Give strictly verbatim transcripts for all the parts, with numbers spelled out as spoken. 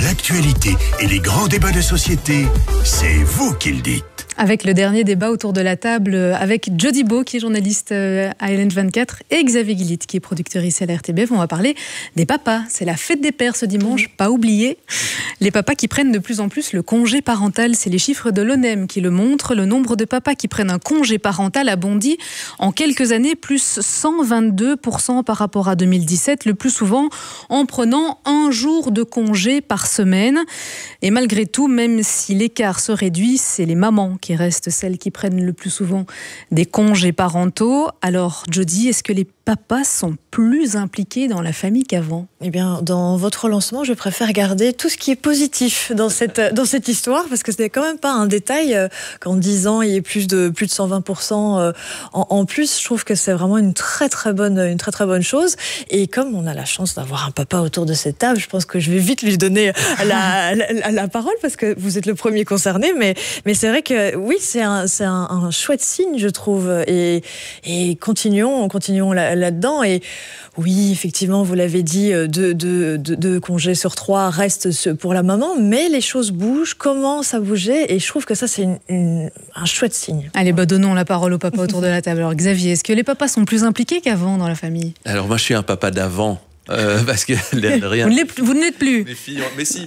l'actualité et les grands débats de société, c'est vous qui le dites. Avec le dernier débat autour de la table, avec Jody Beau, qui est journaliste à L N vingt-quatre, et Xavier Guillit, qui est producteur ici à la R T B F, on va parler des papas. C'est la fête des pères ce dimanche, pas oublié. Les papas qui prennent de plus en plus le congé parental, c'est les chiffres de l'O N E M qui le montrent. Le nombre de papas qui prennent un congé parental a bondi en quelques années, plus cent vingt-deux pour cent par rapport à deux mille dix-sept, le plus souvent en prenant un jour de congé par semaine. Et malgré tout, même si l'écart se réduit, c'est les mamans qui restent celles qui prennent le plus souvent des congés parentaux. Alors, Jody, est-ce que les papas sont plus impliqués dans la famille qu'avant ? Eh bien, dans votre lancement, je préfère garder tout ce qui est positif dans cette, dans cette histoire, parce que ce n'est quand même pas un détail qu'en dix ans, il y ait plus de, plus de cent vingt pour cent en, en plus. Je trouve que c'est vraiment une très, très bonne, une très, très bonne chose. Et comme on a la chance d'avoir un papa autour de cette table, je pense que je vais vite lui donner la, la, la parole, parce que vous êtes le premier concerné. Mais, mais c'est vrai que oui, c'est un, c'est un, un chouette signe, je trouve. Et, et continuons, continuons là, là-dedans. Et oui, effectivement, vous l'avez dit, deux, deux, deux, deux congés sur trois restent pour la maman, mais les choses bougent, commencent à bouger, et je trouve que ça, c'est une, une, un chouette signe. Allez, bah, donnons la parole au papa autour de la table. Alors, Xavier, est-ce que les papas sont plus impliqués qu'avant dans la famille ? Alors, moi, je suis un papa d'avant. Euh, parce que rien. Vous, vous ne l'êtes plus. Mes filles ont, mais si,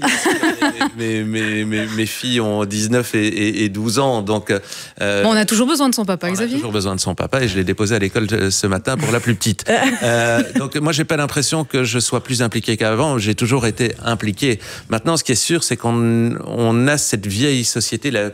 mes, mes, mes, mes filles ont dix-neuf et, et, et douze ans, donc. Euh, bon, on a toujours besoin de son papa, Xavier. On a toujours besoin de son papa, et je l'ai déposé à l'école ce matin pour la plus petite. euh, donc moi, j'ai pas l'impression que je sois plus impliqué qu'avant. J'ai toujours été impliqué. Maintenant, ce qui est sûr, c'est qu'on on a cette vieille société là.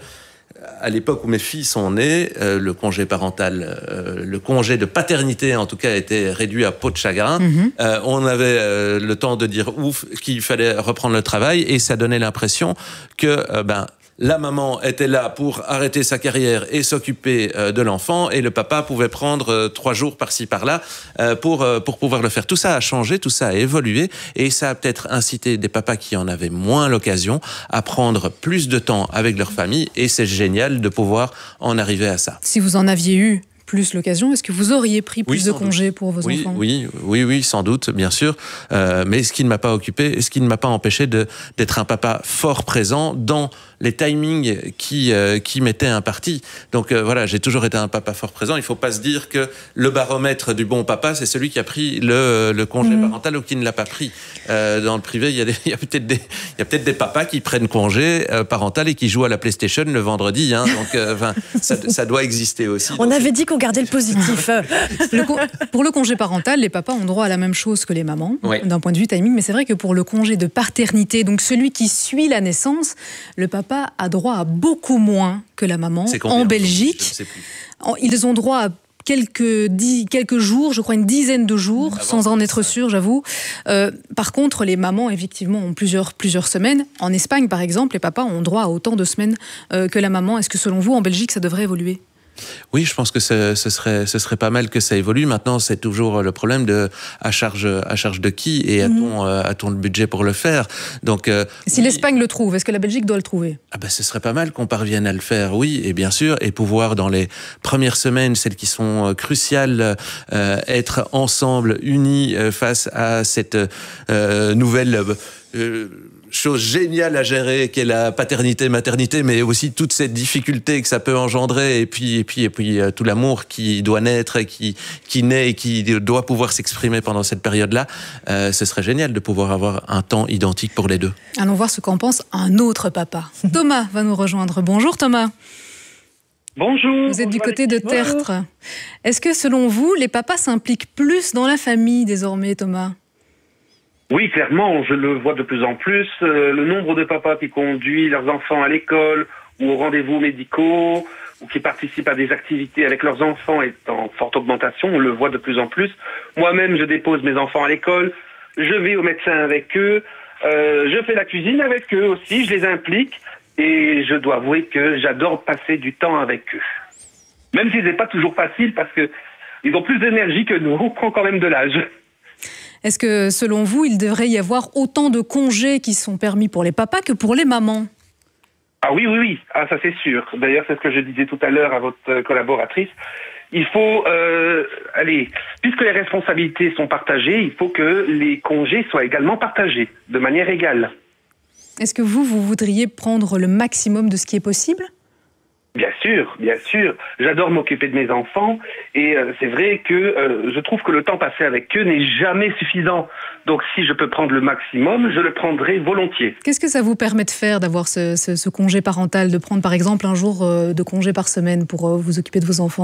À l'époque où mes filles sont nées, euh, le congé parental, euh, le congé de paternité en tout cas, était réduit à peau de chagrin. Mm-hmm. Euh, on avait euh, le temps de dire ouf, qu'il fallait reprendre le travail, et ça donnait l'impression que euh, ben la maman était là pour arrêter sa carrière et s'occuper euh, de l'enfant, et le papa pouvait prendre euh, trois jours par-ci par-là euh, pour euh, pour pouvoir le faire. Tout ça a changé, tout ça a évolué, et ça a peut-être incité des papas qui en avaient moins l'occasion à prendre plus de temps avec leur famille, et c'est génial de pouvoir en arriver à ça. Si vous en aviez eu plus l'occasion, est-ce que vous auriez pris plus oui, de congés pour vos oui, enfants ? Oui, oui, oui, sans doute, bien sûr. Euh, mais ce qui ne m'a pas occupé, ce qui ne m'a pas empêché de, d'être un papa fort présent dans les timings qui, euh, qui m'étaient impartis. Donc euh, voilà, j'ai toujours été un papa fort présent. Il ne faut pas se dire que le baromètre du bon papa, c'est celui qui a pris le, le congé mmh. parental ou qui ne l'a pas pris. Euh, dans le privé, il y a, des, il y a peut-être des, il y a peut-être des papas qui prennent congé euh, parental et qui jouent à la PlayStation le vendredi. Hein, donc euh, ça, ça doit exister aussi. On avait dit qu'on gardait le positif. le con- pour le congé parental, les papas ont droit à la même chose que les mamans, oui. d'un point de vue timing, mais c'est vrai que pour le congé de paternité, donc celui qui suit la naissance, le papa a droit à beaucoup moins que la maman. En Belgique, je ne sais plus. Ils ont droit à quelques, dix, quelques jours, je crois une dizaine de jours, Avant, sans en être sûr, j'avoue. Euh, par contre, les mamans, effectivement, ont plusieurs, plusieurs semaines. En Espagne, par exemple, les papas ont droit à autant de semaines euh, que la maman. Est-ce que, selon vous, en Belgique, ça devrait évoluer ? Oui, je pense que ce, ce serait, ce serait pas mal que ça évolue. Maintenant, c'est toujours le problème de à charge, à charge de qui, et mmh. a-t-on, euh, a-t-on le budget pour le faire ? Donc, euh, si oui. l'Espagne le trouve, est-ce que la Belgique doit le trouver ? Ah ben, ce serait pas mal qu'on parvienne à le faire, oui, et bien sûr, et pouvoir dans les premières semaines, celles qui sont cruciales, euh, être ensemble, unis euh, face à cette euh, nouvelle. Euh, chose géniale à gérer qu'est la paternité, maternité, mais aussi toutes ces difficultés que ça peut engendrer, et puis et puis et puis euh, tout l'amour qui doit naître et qui qui naît et qui doit pouvoir s'exprimer pendant cette période-là. Euh, ce serait génial de pouvoir avoir un temps identique pour les deux. Allons voir ce qu'en pense un autre papa. Thomas va nous rejoindre. Bonjour Thomas. Bonjour. Vous êtes du côté de Tertre. Est-ce que selon vous, les papas s'impliquent plus dans la famille désormais, Thomas ? Oui, clairement, je le vois de plus en plus. Euh, le nombre de papas qui conduisent leurs enfants à l'école ou aux rendez-vous médicaux, ou qui participent à des activités avec leurs enfants est en forte augmentation. On le voit de plus en plus. Moi-même, je dépose mes enfants à l'école, je vais au médecin avec eux, euh, je fais la cuisine avec eux aussi, je les implique, et je dois avouer que j'adore passer du temps avec eux. Même si ce n'est pas toujours facile, parce que ils ont plus d'énergie que nous, on prend quand même de l'âge. Est-ce que, selon vous, il devrait y avoir autant de congés qui sont permis pour les papas que pour les mamans ? Ah oui, oui, oui. Ah, ça c'est sûr. D'ailleurs, c'est ce que je disais tout à l'heure à votre collaboratrice. Il faut, euh, allez, puisque les responsabilités sont partagées, il faut que les congés soient également partagés, de manière égale. Est-ce que vous, vous voudriez prendre le maximum de ce qui est possible ? Bien sûr, bien sûr. J'adore m'occuper de mes enfants et euh, c'est vrai que euh, je trouve que le temps passé avec eux n'est jamais suffisant. Donc si je peux prendre le maximum, je le prendrai volontiers. Qu'est-ce que ça vous permet de faire, d'avoir ce, ce, ce congé parental, de prendre par exemple un jour euh, de congé par semaine pour euh, vous occuper de vos enfants ?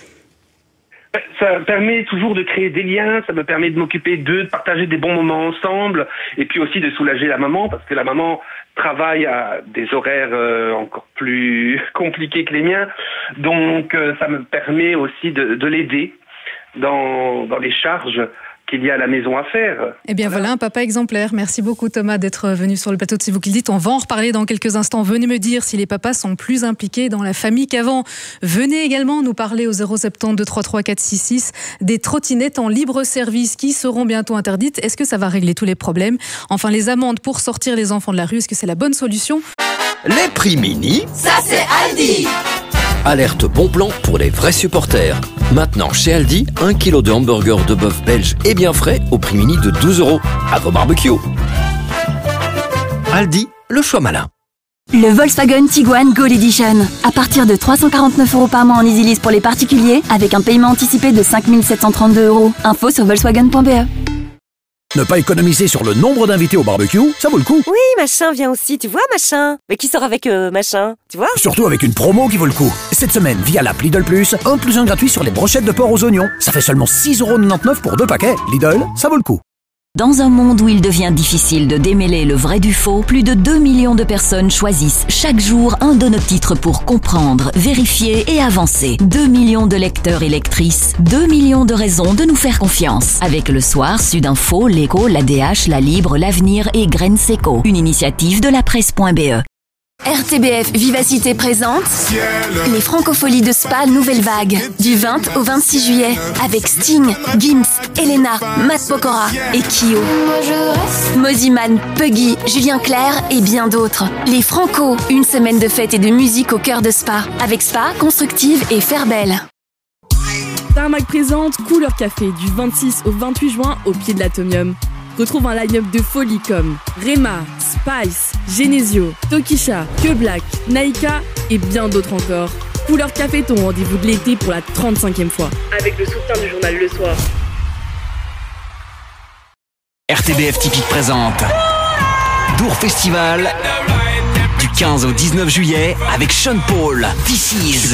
Ça permet toujours de créer des liens, ça me permet de m'occuper d'eux, de partager des bons moments ensemble, et puis aussi de soulager la maman, parce que la maman travaille à des horaires euh, encore plus compliqués que les miens. Donc euh, ça me permet aussi de, de l'aider dans, dans les charges qu'il y a à la maison à faire. Eh bien voilà. voilà un papa exemplaire. Merci beaucoup Thomas d'être venu sur le plateau de C'est vous qui le dites. On va en reparler dans quelques instants. Venez me dire si les papas sont plus impliqués dans la famille qu'avant. Venez également nous parler au zéro sept zéro deux trois trois quatre six six des trottinettes en libre service qui seront bientôt interdites. Est-ce que ça va régler tous les problèmes ? Enfin, les amendes pour sortir les enfants de la rue, est-ce que c'est la bonne solution ? Les prix mini, ça c'est Aldi. Alerte bon plan pour les vrais supporters. Maintenant, chez Aldi, un kilo de hamburger de bœuf belge et bien frais au prix mini de douze euros. À vos barbecues. Aldi, le choix malin. Le Volkswagen Tiguan Gold Edition. À partir de trois cent quarante-neuf euros par mois en EasyLease pour les particuliers, avec un paiement anticipé de cinq mille sept cent trente-deux euros. Info sur volkswagen point b e. Ne pas économiser sur le nombre d'invités au barbecue, ça vaut le coup. Oui, machin vient aussi, tu vois, machin. Mais qui sort avec euh, machin, tu vois ? Surtout avec une promo qui vaut le coup. Cette semaine, via l'app Lidl Plus, un plus un gratuit sur les brochettes de porc aux oignons. Ça fait seulement six euros quatre-vingt-dix-neuf pour deux paquets. Lidl, ça vaut le coup. Dans un monde où il devient difficile de démêler le vrai du faux, plus de deux millions de personnes choisissent chaque jour un de nos titres pour comprendre, vérifier et avancer. deux millions de lecteurs et lectrices, deux millions de raisons de nous faire confiance. Avec Le Soir, Sudinfo, L'Écho, l'A D H, La Libre, L'Avenir et Graines Seco. Une initiative de la presse point b e. R T B F Vivacité présente les Francopholies de Spa Nouvelle Vague du vingt au vingt-six juillet avec Sting, Gims, Elena, Matt Pokora et Kyo. Moziman, Puggy, Julien Clerc et bien d'autres. Les Franco, une semaine de fête et de musique au cœur de Spa avec Spa, Constructive et Fairbelle. Tarmac présente Couleur Café du vingt-six au vingt-huit juin au pied de l'Atomium. Retrouve un line-up de folie comme Rema, Spice, Genesio, Tokisha, Que Black, Naika et bien d'autres encore. Couleur Café, ton rendez-vous de l'été pour la trente-cinquième fois. Avec le soutien du journal Le Soir. R T B F Typique présente Dour Festival du quinze au dix-neuf juillet avec Sean Paul, This Is.